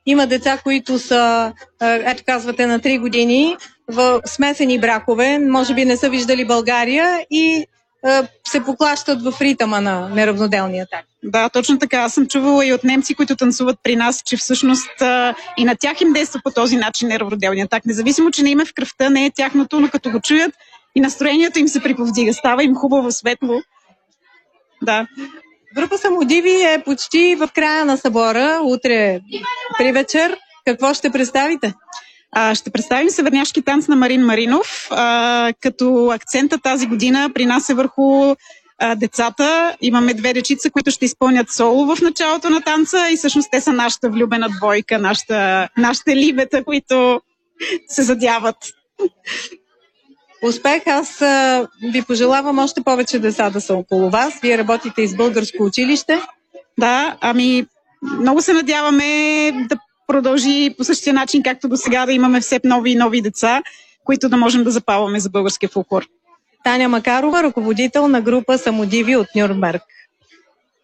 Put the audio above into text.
Има деца, които са, ето казвате, на 3 години в смесени бракове, може би не са виждали България и се поклащат в ритъма на неравноделния такт. Да, точно така. Аз съм чувала и от немци, които танцуват при нас, че всъщност и на тях им действа по този начин неравноделния такт. Независимо, че не има в кръвта, не е тяхното, но като го чуят и настроението им се приповдига. Става им хубаво, светло. Да. Група Самодиви е почти в края на събора. Утре при вечер. Какво ще представите? Ще представим северняшки танц на Марин Маринов, като акцента тази година при нас е върху децата. Имаме 2 дечица, които ще изпълнят соло в началото на танца и всъщност те са нашата влюбена двойка, нашите либета, които се задяват. Успех! Аз ви пожелавам още повече деца да са около вас. Вие работите и с българско училище. Да, много се надяваме да продължи по същия начин, както до сега, да имаме все нови и нови деца, които да можем да запалваме за българския фолклор. Таня Макарова, ръководител на група Самодиви от Нюрнберг.